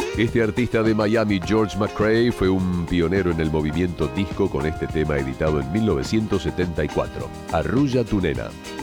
Este artista de Miami, George McCrae, fue un pionero en el movimiento disco con este tema editado en 1974, Arrulla tu nena.